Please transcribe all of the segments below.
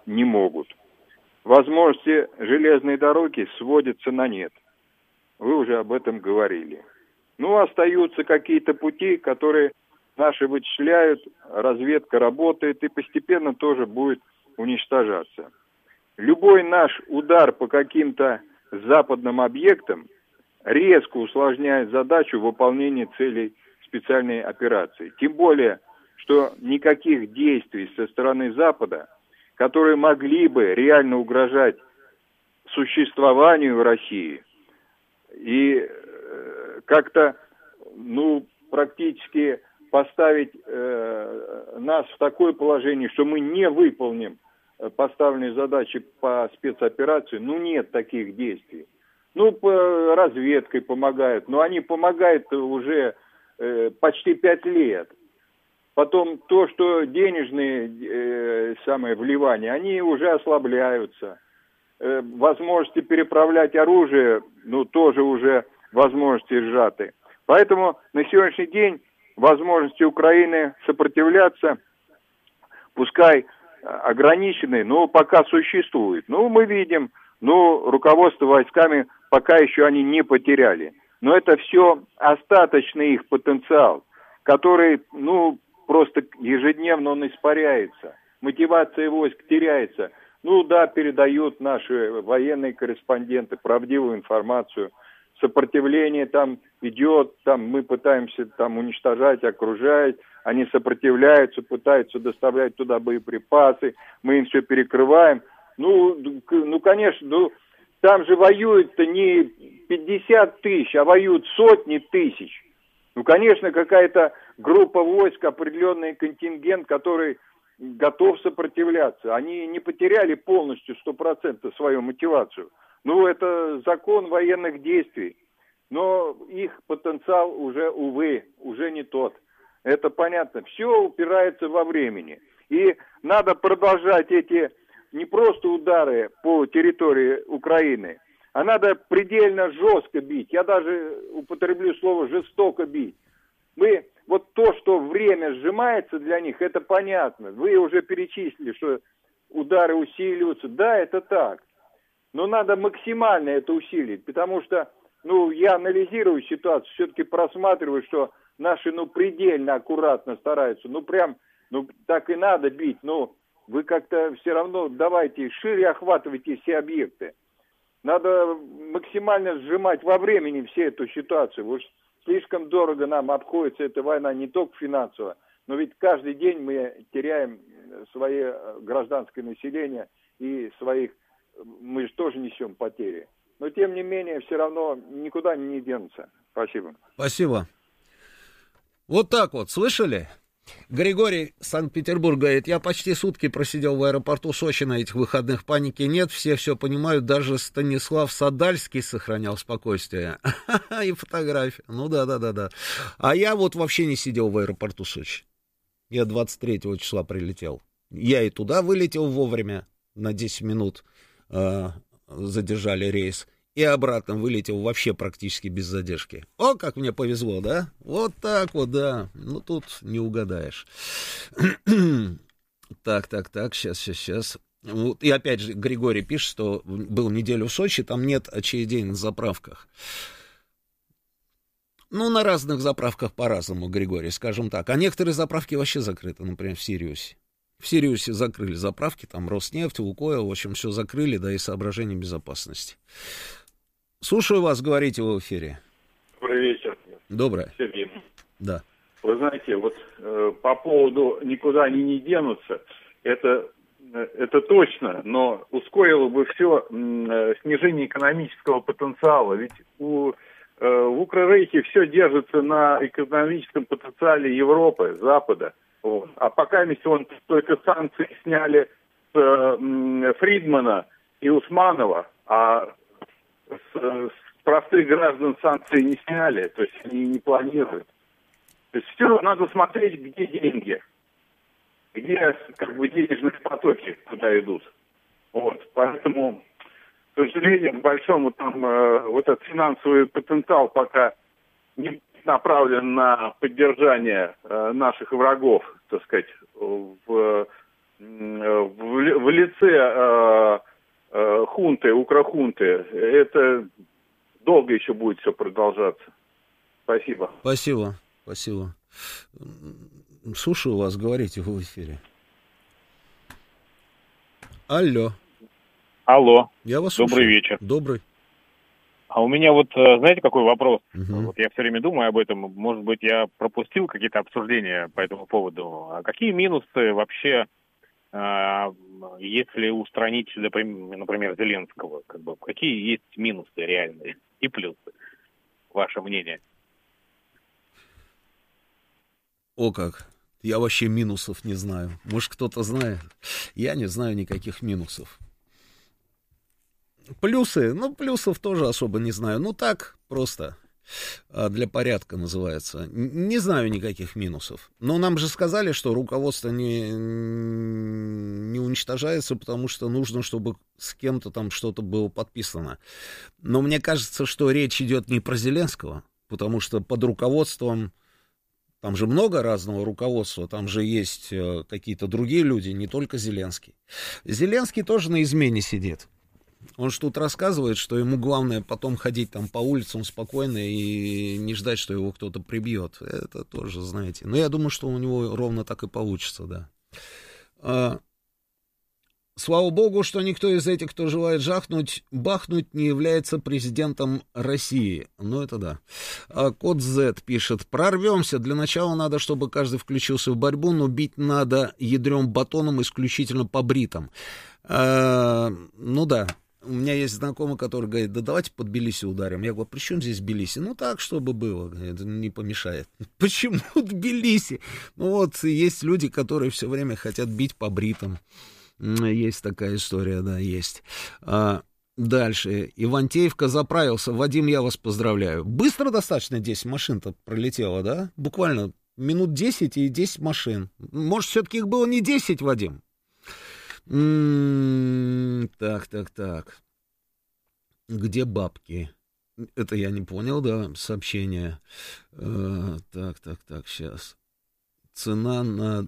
не могут. Возможности железной дороги сводятся на нет. Вы уже об этом говорили. Ну, остаются какие-то пути, которые наши вычисляют, разведка работает и постепенно тоже будет уничтожаться. Любой наш удар по каким-то западным объектам резко усложняет задачу выполнения целей специальной операции. Тем более, что никаких действий со стороны Запада, которые могли бы реально угрожать существованию России и как-то, практически поставить нас в такое положение, что мы не выполним поставленные задачи по спецоперации, нет таких действий. По разведкой помогают, но они помогают уже почти 5 лет. Потом то, что денежные вливания, они уже ослабляются. Возможности переправлять оружие, тоже уже возможности сжаты. Поэтому на сегодняшний день возможности Украины сопротивляться, пускай ограниченные, но пока существуют. Мы видим, руководство войсками пока еще они не потеряли. Но это все остаточный их потенциал, который, просто ежедневно он испаряется. Мотивация войск теряется. Передают наши военные корреспонденты правдивую информацию. Сопротивление там идет, мы пытаемся уничтожать, окружать. Они сопротивляются, пытаются доставлять туда боеприпасы. Мы им все перекрываем. Конечно, там же воюют-то не 50 тысяч, а воюют сотни тысяч. Конечно, какая-то группа войск, определенный контингент, который готов сопротивляться. Они не потеряли полностью 100% свою мотивацию. Это закон военных действий. Но их потенциал уже, увы, уже не тот. Это понятно. Все упирается во времени. И надо продолжать эти не просто удары по территории Украины, а надо предельно жестко бить. Я даже употреблю слово жестоко бить. То, что время сжимается для них, это понятно. Вы уже перечислили, что удары усиливаются. Да, это так. Но надо максимально это усилить, потому что, я анализирую ситуацию, все-таки просматриваю, что наши, предельно аккуратно стараются, так и надо бить, вы как-то все равно давайте шире охватывайте все объекты. Надо максимально сжимать во времени всю эту ситуацию. Уж слишком дорого нам обходится эта война не только финансово, но ведь каждый день мы теряем свое гражданское население и мы же тоже несем потери. Но тем не менее, все равно никуда не денутся. Спасибо. Спасибо. Вот так вот, слышали? Григорий, Санкт-Петербург, говорит, я почти сутки просидел в аэропорту Сочи на этих выходных, паники нет, все понимают, даже Станислав Садальский сохранял спокойствие. И фотография, да. А я вообще не сидел в аэропорту Сочи. Я 23 числа прилетел. Я и туда вылетел вовремя, на 10 минут задержали рейс. И обратно вылетел вообще практически без задержки. О, как мне повезло, да? Вот так вот, да. Тут не угадаешь. Так, сейчас. И опять же, Григорий пишет, что был неделю в Сочи, там нет очередей на заправках. На разных заправках по-разному, Григорий, скажем так. А некоторые заправки вообще закрыты, например, в Сириусе. В Сириусе закрыли заправки, там Роснефть, Лукойл, в общем, все закрыли, да и соображения безопасности. Слушаю вас, говорите в эфире. Добрый вечер. Доброе. Сергей. Да. Вы знаете, по поводу никуда они не денутся, это точно, но ускорило бы все снижение экономического потенциала. Ведь в Укррейхе все держится на экономическом потенциале Европы, Запада. А пока вон только санкции сняли с Фридмана и Усманова, а с простых граждан санкции не сняли, то есть они не планируют. То есть все надо смотреть, где деньги, где денежные потоки туда идут. Поэтому, к сожалению, к большому этот финансовый потенциал пока не направлен на поддержание наших врагов, так сказать, в в лице хунты, укрохунты, это долго еще будет все продолжаться. Спасибо. Спасибо. Слушаю вас, говорите в эфире. Алло. Я вас слушаю. Добрый вечер. Добрый. А у меня вот, знаете, какой вопрос? Угу. Вот я все время думаю об этом. Может быть, я пропустил какие-то обсуждения по этому поводу. А какие минусы вообще, если устранить, например, Зеленского? Какие есть минусы реальные и плюсы? Ваше мнение? О как! Я вообще минусов не знаю. Может, кто-то знает? Я не знаю никаких минусов. Плюсы? Плюсов тоже особо не знаю. Так, просто для порядка называется. Не знаю никаких минусов. Но нам же сказали, что руководство не уничтожается, потому что нужно, чтобы с кем-то там что-то было подписано. Но мне кажется, что речь идет не про Зеленского, потому что под руководством... Там же много разного руководства, там же есть какие-то другие люди, не только Зеленский. Зеленский тоже на измене сидит. Он же тут рассказывает, что ему главное потом ходить там по улицам спокойно и не ждать, что его кто-то прибьет. Это тоже, знаете. Но я думаю, что у него ровно так и получится, да. Слава богу, что никто из этих, кто желает бахнуть, не является президентом России. Это да. Код Z пишет: прорвемся. Для начала надо, чтобы каждый включился в борьбу, но бить надо ядрём батоном исключительно по бритам. Да. У меня есть знакомый, который говорит: да давайте под Тбилиси ударим. Я говорю: при чем здесь Тбилиси? Так, чтобы было. Это не помешает. Почему Тбилиси? Есть люди, которые все время хотят бить по бритам. Есть такая история, да, есть. Дальше. Ивантеевка заправился. Вадим, я вас поздравляю. Быстро достаточно 10 машин-то пролетело, да? Буквально минут 10 и 10 машин. Может, все-таки их было не 10, Вадим? Так. Где бабки? Это я не понял, да, сообщение. Так, сейчас. Цена на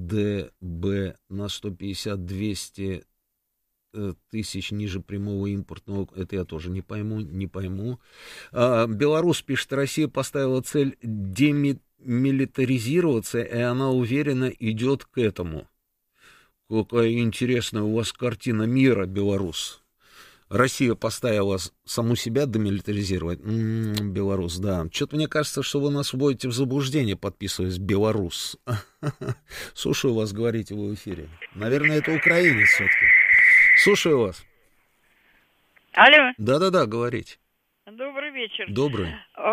ДБ на 150-200 тысяч ниже прямого импортного. Это я тоже не пойму. Беларусь пишет: Россия поставила цель демилитаризироваться, и она уверенно идет к этому. Какая интересная у вас картина мира, Беларусь. Россия поставила саму себя демилитаризировать. Беларусь, да. Что-то мне кажется, что вы нас вводите в заблуждение, подписываясь Беларусь. Слушаю вас, говорите вы в эфире. Наверное, это украинец все-таки. Слушаю вас. Алло. Да, говорите. Добрый вечер. Добрый.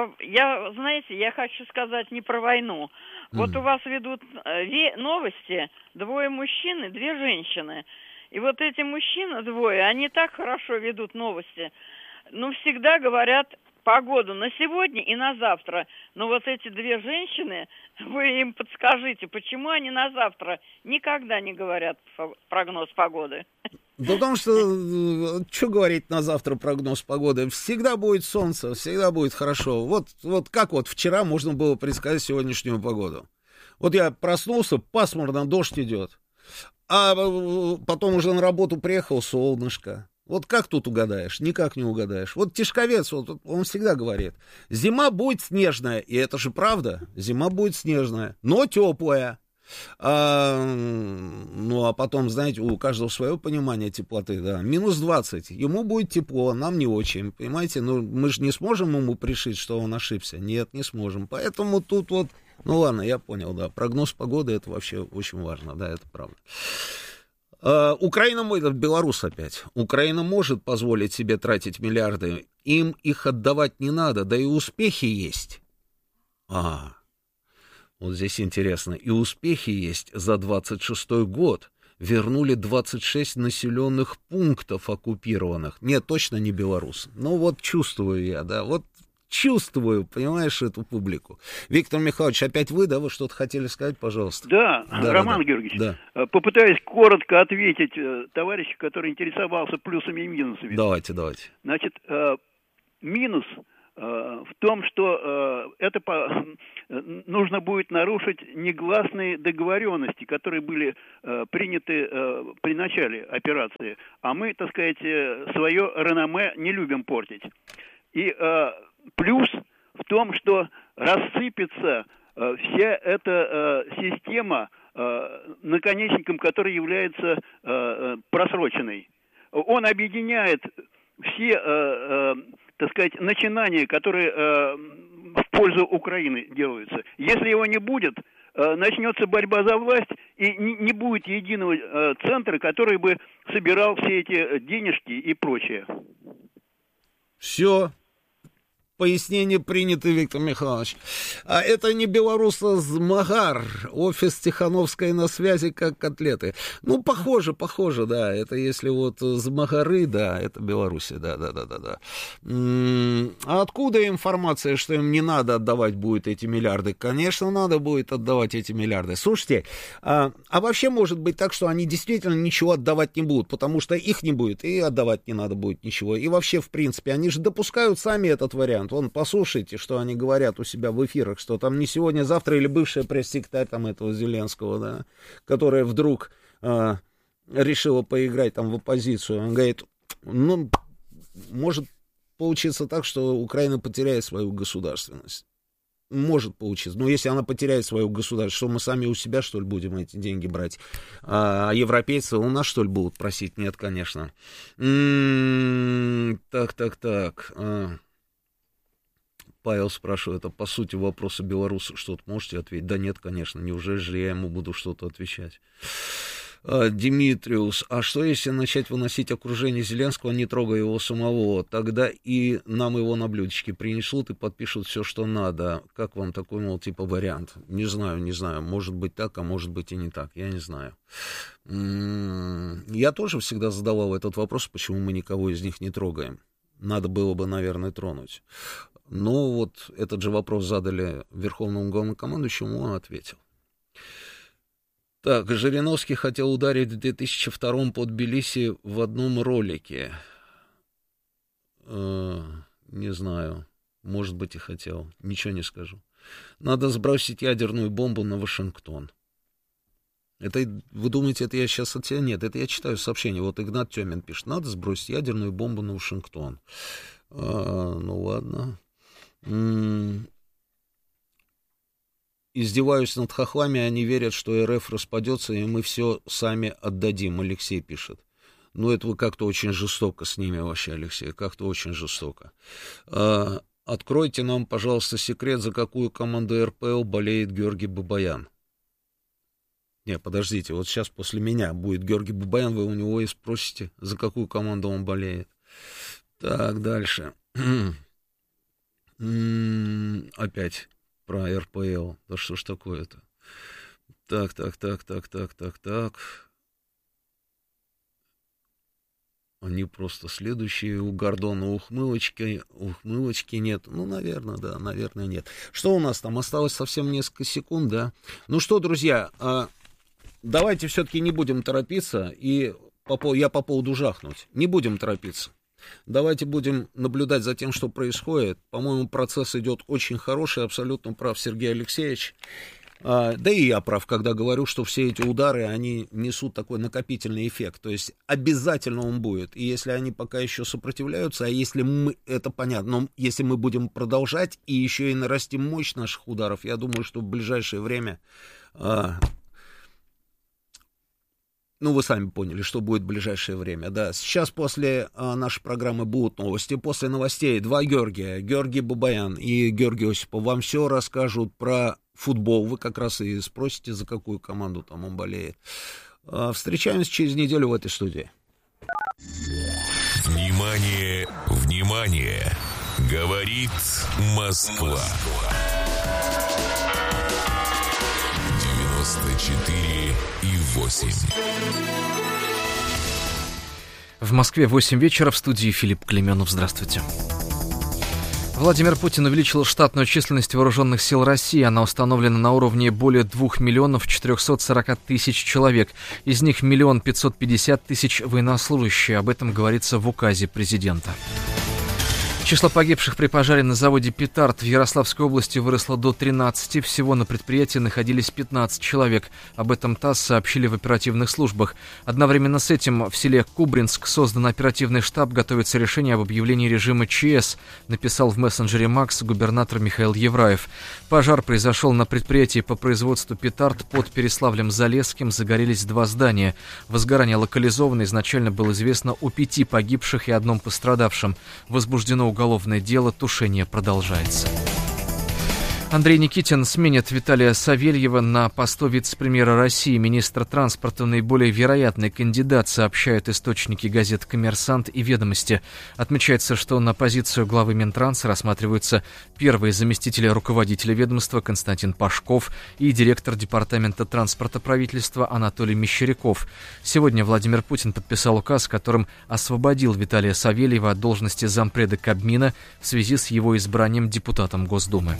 Я хочу сказать не про войну. Вот у вас ведут новости, 2 мужчин и 2 женщины. И вот эти мужчины 2, они так хорошо ведут новости, всегда говорят погоду на сегодня и на завтра. Но вот эти 2 женщины, вы им подскажите, почему они на завтра никогда не говорят прогноз погоды? Да потому что говорить на завтра прогноз погоды? Всегда будет солнце, всегда будет хорошо. Вот как вчера можно было предсказать сегодняшнюю погоду. Я проснулся, пасмурно, дождь идет. А потом уже на работу приехал, солнышко. Как тут угадаешь? Никак не угадаешь. Тишковец, он всегда говорит: зима будет снежная. И это же правда. Зима будет снежная, но теплая. А потом, знаете, у каждого свое понимание теплоты, да. -20. Ему будет тепло, нам не очень. Понимаете? Мы же не сможем ему пришить, что он ошибся. Нет, не сможем. Поэтому тут ладно, я понял, да. Прогноз погоды — это вообще очень важно, да, это правда. Украина, Беларусь опять. Украина может позволить себе тратить миллиарды. Им их отдавать не надо, да и успехи есть. Здесь интересно. И успехи есть. За 26-й год вернули 26 населенных пунктов оккупированных. Нет, точно не Беларусь. Чувствую я, да, чувствую, понимаешь, эту публику. Виктор Михайлович, опять вы, да, вы что-то хотели сказать, пожалуйста? Да, Роман Георгиевич, попытаюсь коротко ответить товарищу, который интересовался плюсами и минусами. Давайте. Значит, минус в том, что нужно будет нарушить негласные договоренности, которые были приняты при начале операции. А мы, так сказать, свое реноме не любим портить. И плюс в том, что рассыпется вся эта система наконечником, который является просроченной. Он объединяет все, так сказать, начинания, которые в пользу Украины делаются. Если его не будет, начнется борьба за власть, и не будет единого центра, который бы собирал все эти денежки и прочее. Все. Пояснение принято, Виктор Михайлович. А это не белоруссо-змагар. Офис Тихановской на связи, как котлеты. Ну, похоже, да. Это если вот змагары, да, это Белоруссия, да. А откуда информация, что им не надо отдавать будет эти миллиарды? Конечно, надо будет отдавать эти миллиарды. Слушайте, а вообще может быть так, что они действительно ничего отдавать не будут, потому что их не будет, и отдавать не надо будет ничего. И вообще, в принципе, они же допускают сами этот вариант. Вон, послушайте, что они говорят у себя в эфирах, что там не сегодня, завтра, или бывшая пресс-секретарь там этого Зеленского, да, которая вдруг решила поиграть там в оппозицию. Он говорит, ну, может получиться так, что Украина потеряет свою государственность. Может получиться. Но если она потеряет свою государственность, что мы сами у себя, что ли, будем эти деньги брать? А европейцы у нас, что ли, будут просить? Нет, конечно. Так. Павел спрашивает, а по сути вопроса белоруса что-то можете ответить? Да нет, конечно, неужели же я ему буду что-то отвечать? Димитриус, а что если начать выносить окружение Зеленского, не трогая его самого? Тогда и нам его на блюдечке принесут и подпишут все, что надо. Как вам такой, мол, типа вариант? Не знаю. Может быть так, а может быть и не так. Я не знаю. Я тоже всегда задавал этот вопрос, почему мы никого из них не трогаем. Надо было бы, наверное, тронуть. Но вот этот же вопрос задали Верховному главнокомандующему, он ответил. Так, Жириновский хотел ударить в 2002 под Тбилиси в одном ролике. Не знаю, может быть и хотел, ничего не скажу. Надо сбросить ядерную бомбу на Вашингтон. Это, вы думаете, это я сейчас от себя? Нет, это я читаю сообщение. Вот Игнат Тёмин пишет, надо сбросить ядерную бомбу на Вашингтон. Ну ладно. Издеваюсь над хохлами, они верят, что РФ распадется, и мы все сами отдадим, Алексей пишет. Ну, это вы как-то очень жестоко с ними вообще, Алексей, как-то очень жестоко. Откройте нам, пожалуйста, секрет, за какую команду РПЛ болеет Георгий Бабаян. Не, подождите, вот сейчас после меня будет Георгий Бабаян, вы у него и спросите, за какую команду он болеет. Так, дальше. Опять про РПЛ. Да что ж такое-то? Так. Они просто следующие. У Гордона ухмылочки нет. Ну, наверное, да, наверное, нет. Что у нас там? Осталось совсем несколько секунд, да? Ну что, друзья, давайте все-таки не будем торопиться. И я по поводу жахнуть. Не будем торопиться. Давайте будем наблюдать за тем, что происходит. По-моему, процесс идет очень хороший, абсолютно прав Сергей Алексеевич. Да и я прав, когда говорю, что все эти удары, они несут такой накопительный эффект. То есть обязательно он будет. И если они пока еще сопротивляются, а если мы, это понятно, но если мы будем продолжать и еще и нарастим мощь наших ударов, я думаю, что в ближайшее время... Ну, вы сами поняли, что будет в ближайшее время, да. Сейчас после нашей программы будут новости. После новостей два Георгия, Георгий Бабаян и Георгий Осипов вам все расскажут про футбол. Вы как раз и спросите, за какую команду там он болеет. Встречаемся через неделю в этой студии. Внимание, внимание! Говорит Москва. 94,8. В Москве 8 вечера, в студии Филипп Клеменов. Здравствуйте. Владимир Путин увеличил штатную численность вооруженных сил России. Она установлена на уровне более 2 миллионов 440 тысяч человек. Из них 1 550 000 военнослужащие. Об этом говорится в указе президента. Число погибших при пожаре на заводе «Петард» в Ярославской области выросло до 13. Всего на предприятии находились 15 человек. Об этом ТАСС сообщили в оперативных службах. Одновременно с этим в селе Кубринск создан оперативный штаб, готовится решение об объявлении режима ЧС, написал в мессенджере МАКС губернатор Михаил Евраев. Пожар произошел на предприятии по производству «Петард» под Переславлем-Залесским. Загорелись 2 здания. Возгорание локализовано. Изначально было известно о 5 погибших и 1 пострадавшем. Возбуждено уголовное дело, тушение продолжается. Андрей Никитин сменит Виталия Савельева на посту вице-премьера России. Министр транспорта — наиболее вероятный кандидат, сообщают источники газет «Коммерсант» и «Ведомости». Отмечается, что на позицию главы Минтранса рассматриваются первые заместители руководителя ведомства Константин Пашков и директор департамента транспорта правительства Анатолий Мещеряков. Сегодня Владимир Путин подписал указ, которым освободил Виталия Савельева от должности зампреда Кабмина в связи с его избранием депутатом Госдумы.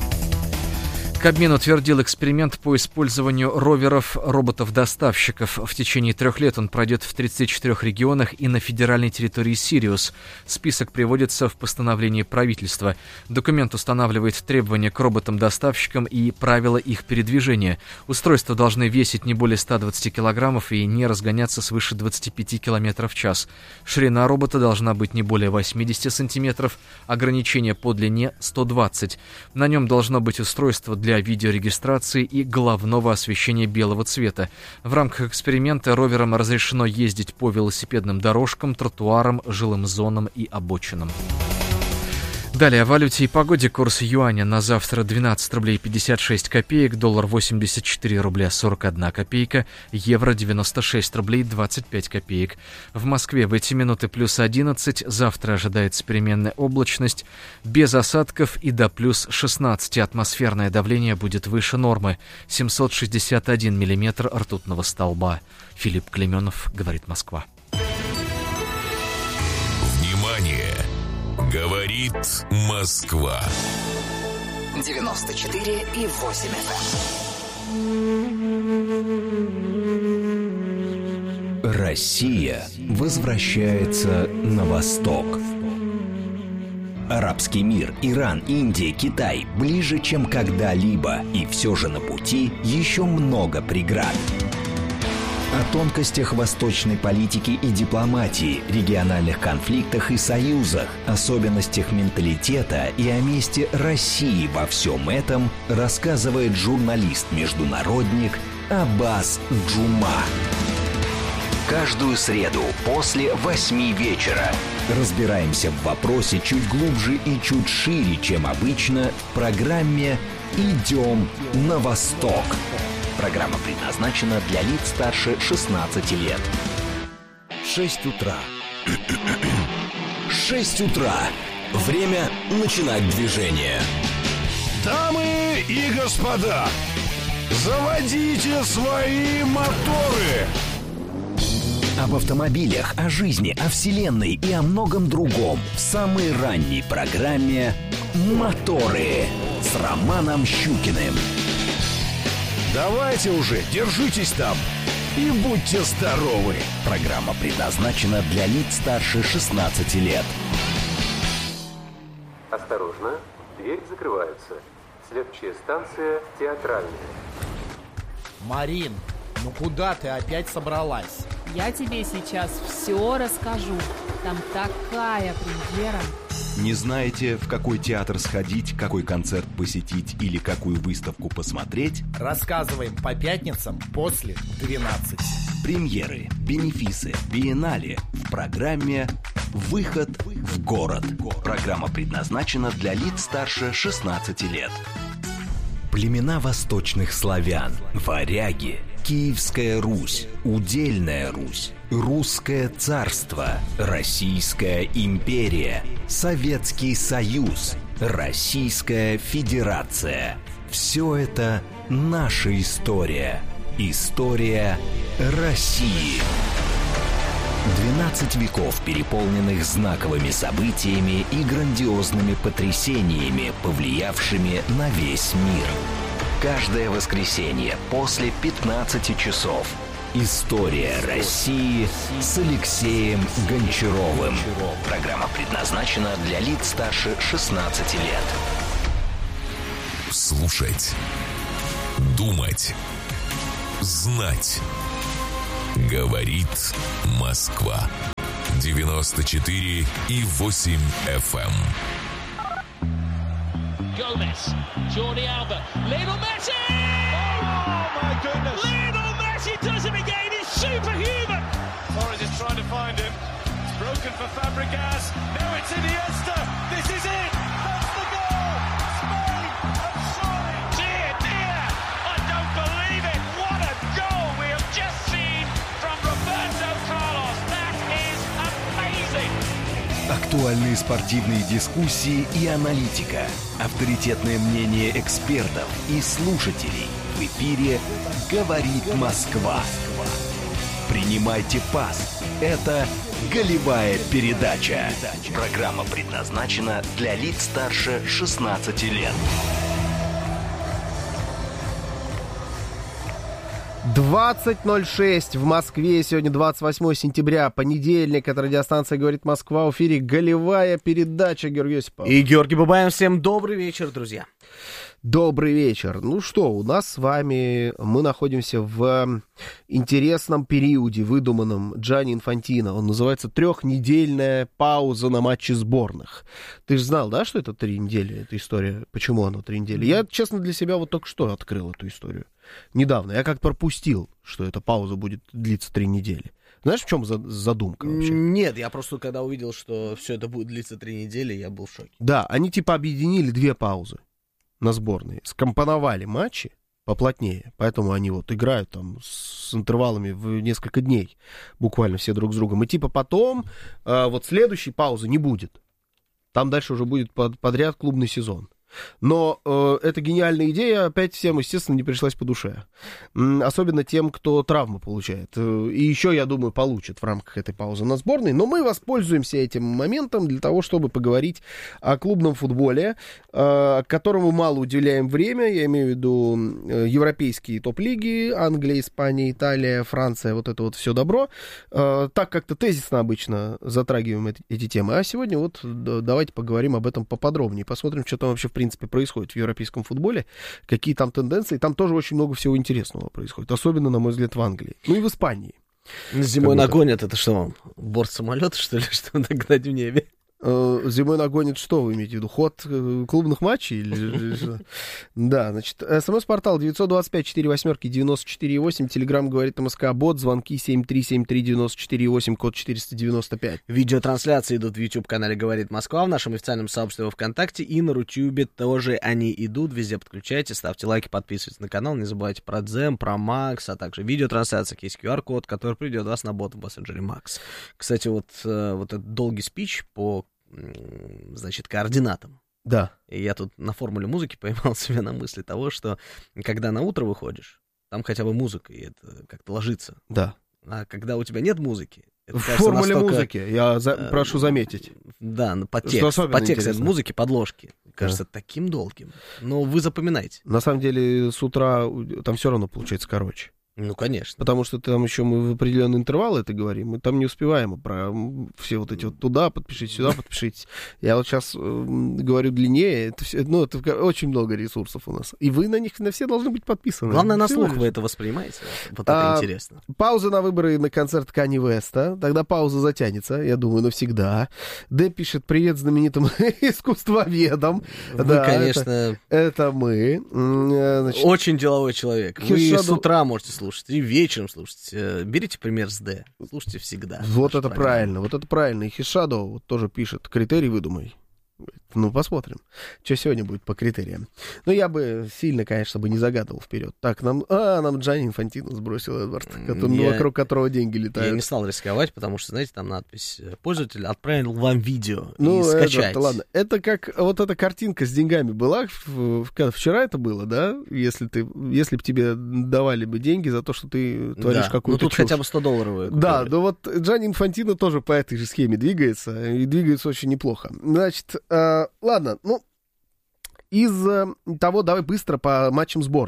Кабмин утвердил эксперимент по использованию роверов роботов-доставщиков. В течение 3 лет он пройдет в 34 регионах и на федеральной территории Сириус. Список приводится в постановлении правительства. Документ устанавливает требования к роботам-доставщикам и правила их передвижения. Устройства должны весить не более 120 килограммов и не разгоняться свыше 25 километров в час. Ширина робота должна быть не более 80 сантиметров, ограничение по длине 120. На нем должно быть устройство для видеорегистрации и головного освещения белого цвета. В рамках эксперимента роверам разрешено ездить по велосипедным дорожкам, тротуарам, жилым зонам и обочинам. Далее о валюте и погоде. Курс юаня на завтра 12 рублей 56 копеек, доллар 84 рубля 41 копейка, евро 96 рублей 25 копеек. В Москве в эти минуты плюс 11, завтра ожидается переменная облачность, без осадков и до плюс 16. Атмосферное давление будет выше нормы, 761 миллиметр ртутного столба. Филипп Клеменов, говорит Москва. Внимание! Говорит Москва. 94,8 FM. Россия возвращается на восток. Арабский мир, Иран, Индия, Китай ближе, чем когда-либо. И все же на пути еще много преград. О тонкостях восточной политики и дипломатии, региональных конфликтах и союзах, особенностях менталитета и о месте России во всем этом рассказывает журналист-международник Аббас Джума. Каждую среду после 8 вечера разбираемся в вопросе чуть глубже и чуть шире, чем обычно, в программе «Идем на восток». Программа предназначена для лиц старше 16 лет. 6 утра. 6 утра. Время начинать движение. Дамы и господа, заводите свои моторы. Об автомобилях, о жизни, о вселенной и о многом другом в самой ранней программе «Моторы» с Романом Щукиным. Давайте уже, держитесь там и будьте здоровы. Программа предназначена для лиц старше 16 лет. Осторожно, двери закрываются. Следующая станция Театральная. Марин, ну куда ты опять собралась? Я тебе сейчас все расскажу. Там такая премьера. Не знаете, в какой театр сходить, какой концерт посетить или какую выставку посмотреть? Рассказываем по пятницам после 12. Премьеры, бенефисы, биеннале в программе «Выход в город». Программа предназначена для лиц старше 16 лет. Племена восточных славян, варяги, Киевская Русь, Удельная Русь, Русское царство, Российская империя, Советский Союз, Российская Федерация. Все это наша история. История России. 12 веков, переполненных знаковыми событиями и грандиозными потрясениями, повлиявшими на весь мир. Каждое воскресенье после 15 часов История России с Алексеем Гончаровым. Программа предназначена для лиц старше 16 лет. Слушать. Думать. Знать. Говорит Москва. 94,8 FM. Gomez, Jordi Alba, Lionel Messi! Oh my goodness! Lionel Messi does it again. He's superhuman. Torres is trying to find him. It's broken for Fabregas. Now it's Iniesta. This is it. That's the goal. Spain have soaring. Dear, dear, I don't believe it. What a goal we have just seen from Roberto Carlos. That is amazing. Актуальные спортивные дискуссии и аналитика. Авторитетное мнение экспертов и слушателей. В эфире «Говорит Москва». Принимайте пас. Это «Голевая передача». Программа предназначена для лиц старше 16 лет. 20:06 в Москве. Сегодня 28 сентября, понедельник. Это радиостанция «Говорит Москва». В эфире «Голевая передача». Георгий Осипов. И Георгий Бабаев. Всем добрый вечер, друзья. Добрый вечер. Ну что, у нас с вами, мы находимся в интересном периоде, выдуманном Джанни Инфантино. Он называется «Трехнедельная пауза на матче сборных». Ты же знал, да, что это 3 недели, эта история? Почему она 3 недели? Я, честно, для себя вот только что открыл эту историю. Недавно. Я как-то пропустил, что эта пауза будет длиться 3 недели. Знаешь, в чем задумка вообще? Нет, я просто когда увидел, что все это будет длиться 3 недели, я был в шоке. Да, они типа объединили 2 паузы на сборные, скомпоновали матчи поплотнее, поэтому они вот играют там с интервалами в несколько дней, буквально все друг с другом. И типа потом вот следующей паузы не будет. Там дальше уже будет подряд клубный сезон. Но эта гениальная идея опять всем, естественно, не пришлась по душе. Особенно тем, кто травмы получает. И еще, я думаю, получит в рамках этой паузы на сборной. Но мы воспользуемся этим моментом для того, чтобы поговорить о клубном футболе, которому мало уделяем время. Я имею в виду европейские топ-лиги, Англия, Испания, Италия, Франция, вот это вот все добро. Так как-то тезисно обычно затрагиваем эти темы. А сегодня вот давайте поговорим об этом поподробнее. Посмотрим, что там вообще в принципе происходит в европейском футболе, какие там тенденции. Там тоже очень много всего интересного происходит, особенно, на мой взгляд, в Англии. Ну и в Испании. Зимой нагонят, это что, борт самолета, что ли, что нагнать в небе? Зимой нагонит что, вы имеете в виду? Ход клубных матчей? Да, значит, СМС-портал 925-48-94-8, Телеграм «Говорит МСК», бот, звонки 7373948, код 495. Видеотрансляции идут в YouTube-канале «Говорит Москва», в нашем официальном сообществе во ВКонтакте и на Рутюбе тоже они идут. Везде подключайте, ставьте лайки, подписывайтесь на канал, не забывайте про Дзем, про Макс, а также в видеотрансляциях есть QR-код, который приведет вас на бот в мессенджере Макс. Кстати, вот этот долгий спич по, значит, координатам. Да. И я тут на формуле музыки поймал себя на мысли того, что когда на утро выходишь, там хотя бы музыка, и это как-то ложится. Да. А когда у тебя нет музыки... Это, в кажется, формуле настолько, музыки, я прошу заметить. Да, по тексту музыки, подложки. Кажется, таким долгим. Но вы запоминайте. На самом деле, с утра там все равно получается короче. Ну, конечно. Потому что там еще мы в определенные интервалы это говорим, мы там не успеваем про все вот эти вот туда подпишитесь, сюда подпишитесь. Я вот сейчас говорю длиннее, это все, ну, это очень много ресурсов у нас. И вы на них на все должны быть подписаны. Главное, на слух вы это воспринимаете. Вот это интересно. Пауза на выборы на концерт Канье Уэста. Тогда пауза затянется, я думаю, навсегда. Д пишет: привет знаменитым искусствоведам. Вы, да, конечно... Это мы. Значит, очень деловой человек. Вы с утра можете слушать. И вечером слушайте. Берите пример с Д. Слушайте всегда. Вот это правильно, вот это правильно. И Хишадо вот тоже пишет: критерий выдумай. Ну, посмотрим, что сегодня будет по критериям. Ну, я бы сильно, конечно, бы не загадывал вперед. Так, нам Джанни Инфантино сбросил Эдвард, вокруг которого деньги летают. Я не стал рисковать, потому что, знаете, там надпись: пользователь отправил вам видео, ну, и скачать. Эдвард, ладно. Это как вот эта картинка с деньгами была, вчера это было, да? Если бы тебе давали бы деньги за то, что ты творишь какую-то ну, тут чушь. хотя бы $100 Да, но вот Джанни Инфантино тоже по этой же схеме двигается, и двигается очень неплохо. Значит, ладно, ну, из того, давай быстро по матчам сборных.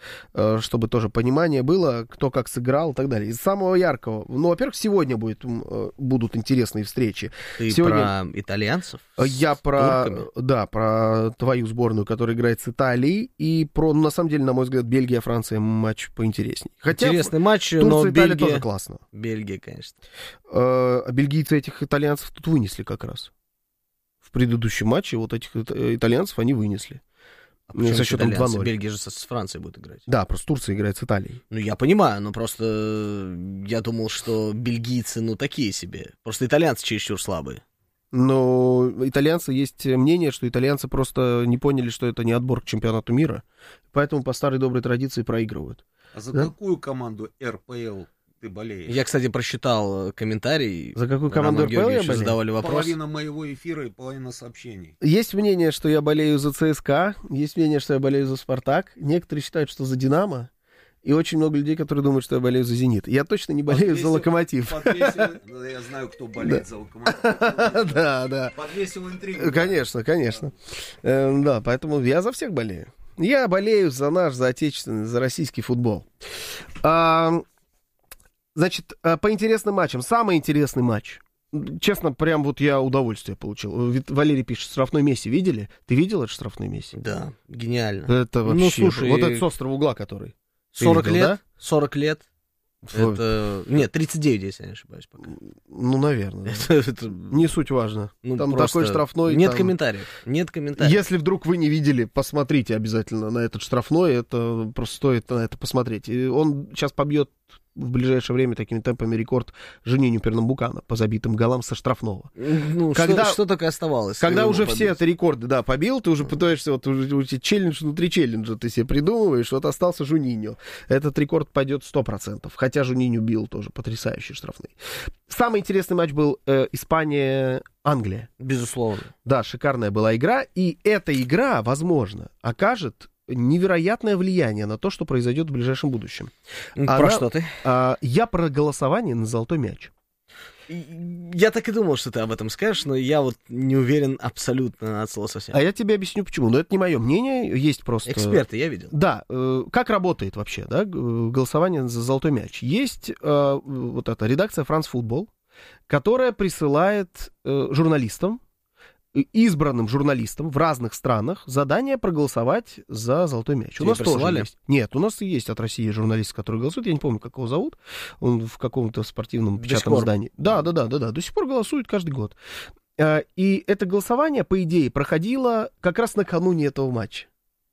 чтобы тоже понимание было, кто как сыграл и так далее. Из самого яркого, ну, во-первых, сегодня будут интересные встречи. Ты сегодня... про итальянцев? Я про твою сборную, которая играет с Италией, и про, на самом деле, на мой взгляд, Бельгия-Франция матч поинтереснее. Хотя интересный матч, Турция, но Италия тоже классно. Бельгия, конечно. Бельгийцы этих итальянцев тут вынесли как раз. В предыдущем матче вот этих итальянцев они вынесли. Со счетом 2-0. Бельгия же с Францией будет играть. Да, просто Турция играет с Италией. Ну, я понимаю, но просто я думал, что бельгийцы, ну, такие себе. Просто итальянцы чересчур слабые. Но итальянцы, есть мнение, что итальянцы просто не поняли, что это не отбор к чемпионату мира, поэтому по старой доброй традиции проигрывают. А за какую команду РПЛ ты болеешь? Я, кстати, прочитал комментарий. За какую команду РПЛ я болею? Задавали вопрос. Половина моего эфира и половина сообщений. Есть мнение, что я болею за ЦСКА, есть мнение, что я болею за Спартак. Некоторые считают, что за Динамо. И очень много людей, которые думают, что я болею за «Зенит». Я точно не болею за «Локомотив». Я знаю, кто болеет за «Локомотив». Да. Подвесил интригу. Конечно. Да, поэтому я за всех болею. Я болею за за отечественный, за российский футбол. Значит, по интересным матчам. Самый интересный матч. Честно, прям вот я удовольствие получил. Валерий пишет, штрафной Месси видели? Ты видел этот штрафной Месси? Да, гениально. Это вообще... Ну, слушай... Вот этот с острова угла, который... 40 видел, лет? Да? 40 лет. Это... Нет, 39, если я не ошибаюсь пока. Ну, наверное. Это не суть важно. Ну, там такой штрафной... Нет комментариев. Если вдруг вы не видели, посмотрите обязательно на этот штрафной. Это просто стоит на это посмотреть. И он сейчас побьет в ближайшее время такими темпами рекорд Жениню Пернамбукана по забитым голам со штрафного. Ну, что только оставалось? Когда уже все это рекорды, да, побил, ты уже пытаешься, вот уже челлендж внутри челленджа ты себе придумываешь, вот остался Жуниньо. Этот рекорд пойдет 100%, хотя Жуниньо бил тоже потрясающий штрафный. Самый интересный матч был Испания-Англия. Безусловно. Да, шикарная была игра, и эта игра, возможно, окажет невероятное влияние на то, что произойдет в ближайшем будущем. Про что ты? Я про голосование на золотой мяч. Я так и думал, что ты об этом скажешь, но я вот не уверен абсолютно от слова совсем. А я тебе объясню, почему. Но это не мое мнение, есть просто... Эксперты, я видел. Да, как работает вообще, да, голосование за золотой мяч. Есть вот эта редакция France Football, которая присылает журналистам, избранным журналистам в разных странах задание проголосовать за золотой мяч. У нас тоже есть. Нет, у нас и есть от России журналист, который голосует. Я не помню, как его зовут. Он в каком-то спортивном печатном издании. Да. До сих пор голосует каждый год. И это голосование, по идее, проходило как раз накануне этого матча.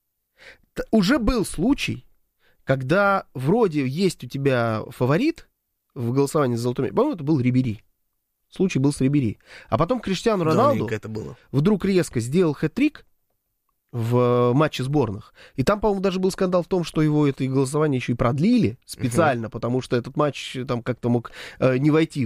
Уже был случай, когда вроде есть у тебя фаворит в голосовании за золотой мяч. По-моему, это был Рибери. Случай был с Рибери. А потом Криштиану Роналду вдруг резко сделал хэт-трик в матче сборных. И там, по-моему, даже был скандал в том, что его это голосование еще и продлили специально, потому что этот матч там как-то мог не войти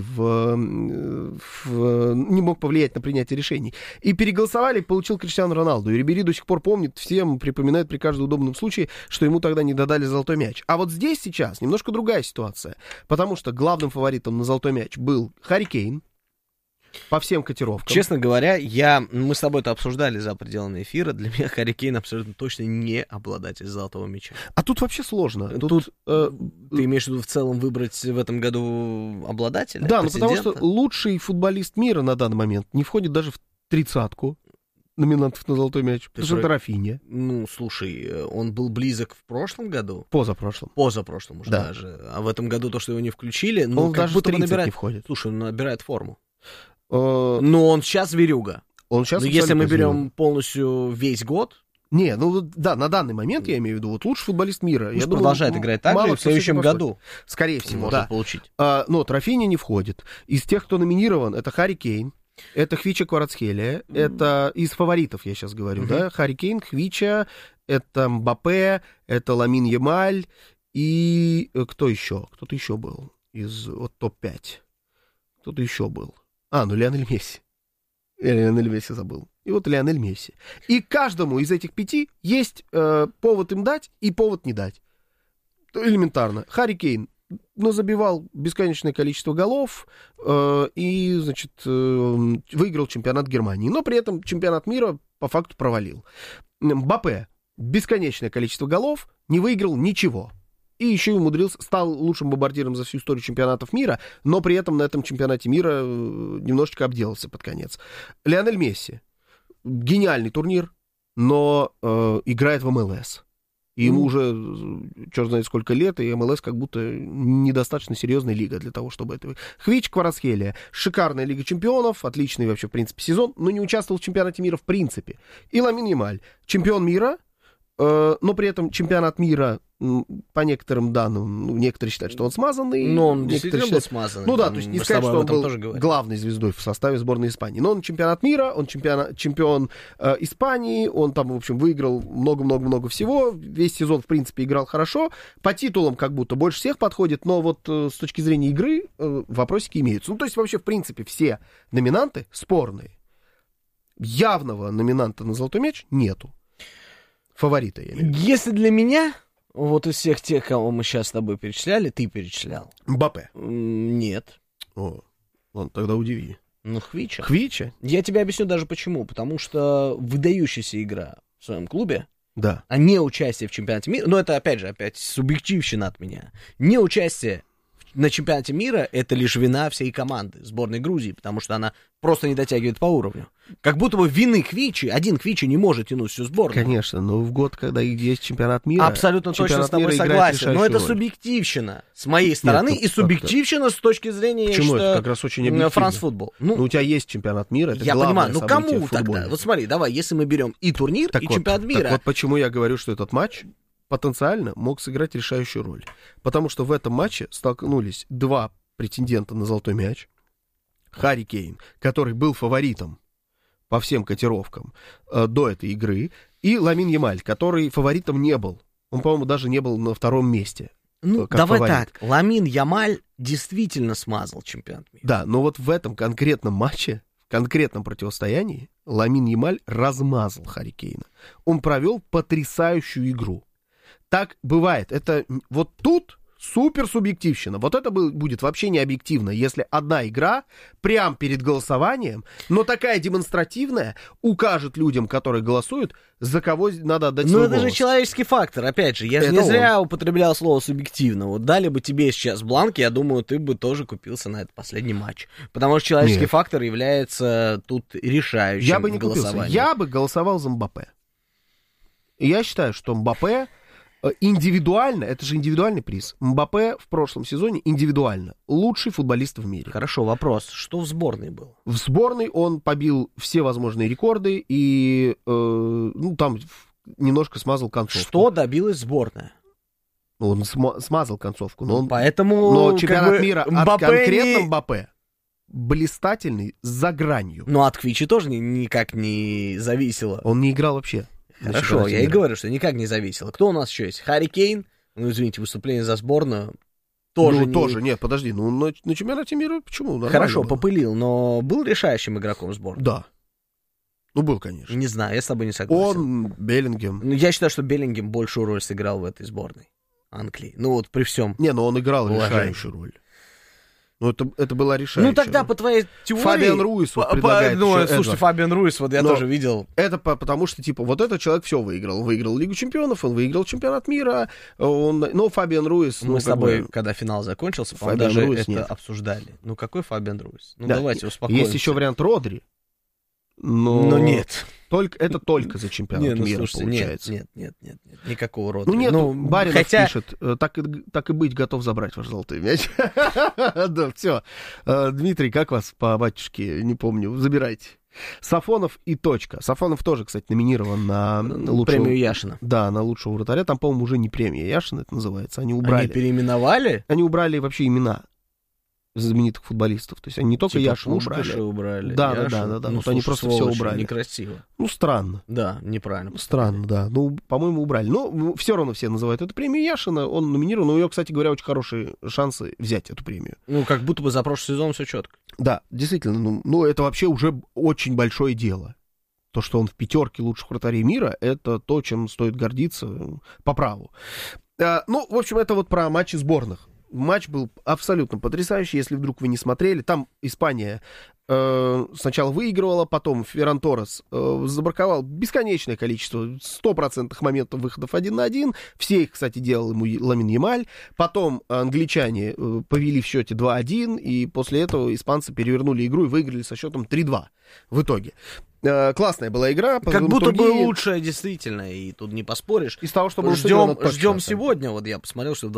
не мог повлиять на принятие решений. И переголосовали, получил Криштиану Роналду. И Рибери до сих пор помнит, всем припоминает при каждом удобном случае, что ему тогда не додали золотой мяч. А вот здесь сейчас немножко другая ситуация. Потому что главным фаворитом на золотой мяч был Харри Кейн. По всем котировкам. Честно говоря, мы с тобой это обсуждали за пределами эфира. Для меня Харри Кейн абсолютно точно не обладатель золотого мяча. А тут вообще сложно. Тут ты имеешь в виду в целом выбрать в этом году обладателя? Да, потому что лучший футболист мира на данный момент не входит даже в 30-ку номинантов на золотой мяч. Потому что это Рафинья. Ну, слушай, он был близок в прошлом году? Позапрошлом. Позапрошлом уже даже. А в этом году то, что его не включили, он как даже будто в 30 не входит. Слушай, он набирает форму. Но он сейчас верюга. Но если мы берем полностью весь год... Не, на данный момент я имею в виду, вот лучший футболист мира. Я думаю, продолжает играть так же и в следующем году. Скорее всего, можно получить. Но Рафинья не входит. Из тех, кто номинирован, это Харри Кейн, это Хвича Кварацхелия, это из фаворитов, я сейчас говорю, да? Харри Кейн, Хвича, это Мбаппе, это Ламин Ямаль и кто еще? Кто-то еще был из топ-5. Кто-то еще был. Лионель Месси. Я Лионель Месси забыл. И вот Лионель Месси. И каждому из этих 5 есть повод им дать и повод не дать. Элементарно. Харри Кейн забивал бесконечное количество голов и, значит, выиграл чемпионат Германии. Но при этом чемпионат мира по факту провалил. Мбаппе бесконечное количество голов, не выиграл ничего. И еще и умудрился, стал лучшим бомбардиром за всю историю чемпионатов мира, но при этом на этом чемпионате мира немножечко обделался под конец. Лионель Месси. Гениальный турнир, но играет в МЛС. И ему уже черт знает сколько лет, и МЛС как будто недостаточно серьезная лига для того, чтобы это... Хвич Кварацхелия. Шикарная Лига чемпионов, отличный вообще, в принципе, сезон, но не участвовал в чемпионате мира в принципе. И Ламин Ямаль. Чемпион мира, но при этом чемпионат мира, по некоторым данным, некоторые считают, что он смазанный. Но он действительно был смазанный. Ну да, то есть не сказать, что он был главной звездой в составе сборной Испании. Но он чемпионат мира, он чемпион Испании, он там, в общем, выиграл много-много-много всего. Весь сезон, в принципе, играл хорошо. По титулам как будто больше всех подходит, но вот с точки зрения игры вопросики имеются. Ну, то есть вообще, в принципе, все номинанты спорные. Явного номинанта на золотой мяч нету. Фаворита, я имею в виду. Если для меня, вот из всех тех, кого мы сейчас с тобой перечисляли, ты перечислял. Мбаппе. Нет. О, ладно, тогда удиви. Ну, Хвича. Хвича? Я тебе объясню даже почему. Потому что выдающаяся игра в своем клубе, да, а не участие в чемпионате мира, но это, опять субъективщина от меня. Не участие на чемпионате мира — это лишь вина всей команды сборной Грузии, потому что она просто не дотягивает по уровню. Как будто бы вины Хвичи, один Хвичи не может тянуть всю сборную. Конечно, но в год, когда есть чемпионат мира... Абсолютно точно с тобой согласен, но это субъективщина с моей стороны. Нет, и субъективщина с точки зрения, почему? Это как раз очень объективно. Франс-футбол. Ну, у тебя есть чемпионат мира, это я главное понимаю, кому тогда? Вот смотри, давай, если мы берем и турнир, так и вот, чемпионат мира... Так вот почему я говорю, что этот матч потенциально мог сыграть решающую роль. Потому что в этом матче столкнулись два претендента на золотой мяч. Харри Кейн, который был фаворитом по всем котировкам до этой игры, и Ламин Ямаль, который фаворитом не был. Он, по-моему, даже не был на втором месте. Ну, давай фаворит. Так, Ламин Ямаль действительно смазал чемпионат мира. Да, но вот в этом конкретном матче, в конкретном противостоянии, Ламин Ямаль размазал Харри Кейна. Он провел потрясающую игру. Так бывает. Это вот тут супер субъективщина. Вот это будет вообще не объективно, если одна игра прямо перед голосованием, но такая демонстративная, укажет людям, которые голосуют, за кого надо отдать свой голос. Ну это же человеческий фактор, опять же. Я же не зря употреблял слово субъективно. Вот дали бы тебе сейчас бланк, я думаю, ты бы тоже купился на этот последний матч. Потому что человеческий фактор является тут решающим. Я бы не купился. Я бы голосовал за Мбаппе. И я считаю, что Мбаппе индивидуально, это же индивидуальный приз. Мбаппе в прошлом сезоне индивидуально лучший футболист в мире. Хорошо, вопрос. Что в сборной был? В сборной он побил все возможные рекорды и там немножко смазал концовку. Что добилась сборная? Он смазал концовку. Но поэтому чемпионат мира от конкретно Мбаппе блистательный за гранью. Но от Хвичи тоже никак не зависело. Он не играл вообще. Хорошо, я и говорю, что никак не зависело. Кто у нас еще есть? Харри Кейн, ну, извините, выступление за сборную тоже нет, подожди, на чемпионате мира почему? Нормально хорошо, было. Попылил, но был решающим игроком сборной? Да. Ну, был, конечно. Не знаю, я с тобой не согласен. Он, Беллингем. Ну, я считаю, что Беллингем большую роль сыграл в этой сборной Англии. Ну, вот при всем. Не, но он играл решающую роль. Ну, это была решающая. Ну, тогда по твоей теории... Фабиан Руис вот предлагает слушайте, Фабиан Руис, вот я тоже видел. Это потому что, вот этот человек все выиграл. Он выиграл Лигу чемпионов, он выиграл чемпионат мира. Фабиан Руис... Мы с тобой, когда финал закончился, по-моему, даже это обсуждали. Ну, какой Фабиан Руис? Ну, давайте успокоимся. Есть еще вариант Родри. Но нет. Это только за чемпионат мира, получается. Нет, никакого рода. Баринов пишет, так и быть, готов забрать ваш золотой мяч. Да, все. Дмитрий, как вас по батюшке, не помню, забирайте. Сафонов и точка. Сафонов тоже, кстати, номинирован на лучшего... Премию Яшина. Да, на лучшего вратаря. Там, по-моему, уже не премия Яшина это называется. Они убрали. Они переименовали? Они убрали вообще имена знаменитых футболистов. То есть они не только Яшина убрали. Да. Ну, вот они просто все убрали. Некрасиво. Ну, странно. Да, неправильно. Странно, да. Ну, по-моему, убрали. Но все равно все называют эту премию Яшина. Он номинирован. У него, кстати говоря, очень хорошие шансы взять эту премию. Ну, как будто бы за прошлый сезон все четко. Да, действительно. Ну, это вообще уже очень большое дело. То, что он в пятерке лучших вратарей мира, это то, чем стоит гордиться по праву. Ну, в общем, это вот про матчи сборных. Матч был абсолютно потрясающий, если вдруг вы не смотрели. Там Испания сначала выигрывала, потом Ферран Торрес забраковал бесконечное количество 100% моментов выходов 1 на 1. Все их, кстати, делал ему Ламин Ямаль. Потом англичане повели в счете 2-1, и после этого испанцы перевернули игру и выиграли со счетом 3-2 в итоге. Классная была игра. Как будто бы лучшая, действительно, и тут не поспоришь. Из того, что было ждем сегодня, вот я посмотрел, что в